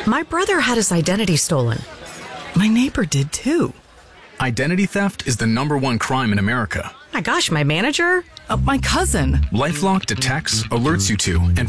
My brother had his identity stolen. My neighbor did too. Identity theft is the #1 crime in America. My gosh, my manager? My cousin. LifeLock detects, alerts you to, and